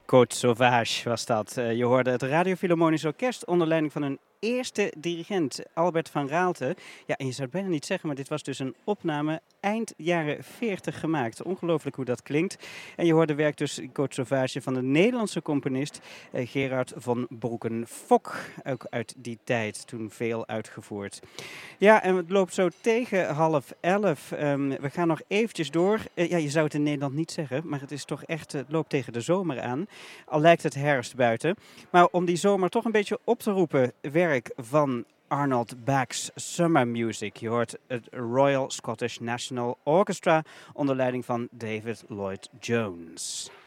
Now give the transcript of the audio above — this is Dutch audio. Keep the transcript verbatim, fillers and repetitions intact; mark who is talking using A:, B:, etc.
A: Côte Sauvage was dat. Uh, je hoorde het Radio Philharmonisch Orkest onder leiding van een eerste dirigent, Albert van Raalte. Ja, en je zou het bijna niet zeggen, maar dit was dus een opname eind jaren veertig gemaakt. Ongelooflijk hoe dat klinkt. En je hoorde werk dus Côte Sauvage van de Nederlandse componist uh, Gerard van Broeken-Fok. Ook uit die tijd, toen veel uitgevoerd. Ja, en het loopt zo tegen half elf. Um, we gaan nog eventjes door. Uh, ja, je zou het in Nederland niet zeggen, maar het is toch echt, uh, het loopt tegen de zomer aan. Al lijkt het herfst buiten. Maar om die zomer toch een beetje op te roepen, werk van Arnold Bax Summer Music. Je hoort het Royal Scottish National Orchestra onder leiding van David Lloyd Jones.